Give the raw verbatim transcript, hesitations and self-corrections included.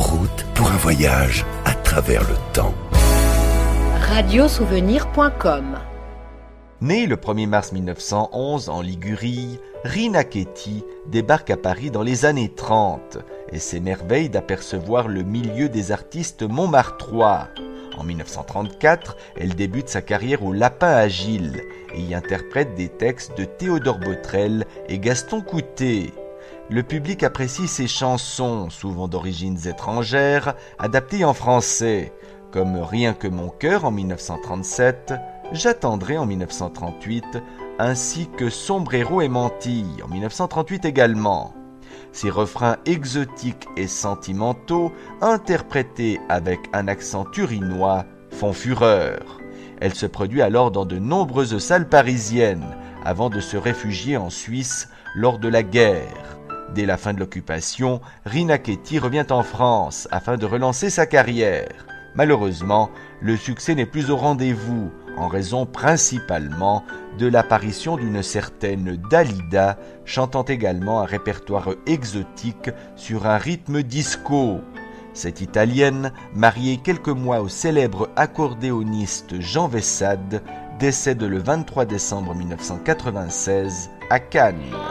route pour un voyage à travers le temps. radiosouvenir point com. Née le premier mars mille neuf cent onze en Ligurie, Rina Chetty débarque à Paris dans les années trente et s'émerveille d'apercevoir le milieu des artistes montmartrois. En mille neuf cent trente-quatre, elle débute sa carrière au Lapin Agile et y interprète des textes de Théodore Botrel et Gaston Coutet. Le public apprécie ses chansons, souvent d'origines étrangères, adaptées en français, comme Rien que mon cœur en mille neuf cent trente-sept, J'attendrai en mille neuf cent trente-huit, ainsi que Sombrero et Mantille en mille neuf cent trente-huit également. Ces refrains exotiques et sentimentaux, interprétés avec un accent turinois, font fureur. Elle se produit alors dans de nombreuses salles parisiennes, avant de se réfugier en Suisse lors de la guerre. Dès la fin de l'occupation, Rina Chetty revient en France afin de relancer sa carrière. Malheureusement, le succès n'est plus au rendez-vous, en raison principalement de l'apparition d'une certaine Dalida, chantant également un répertoire exotique sur un rythme disco. Cette Italienne, mariée quelques mois au célèbre accordéoniste Jean Vessade, décède le vingt-trois décembre mille neuf cent quatre-vingt-seize à Cannes.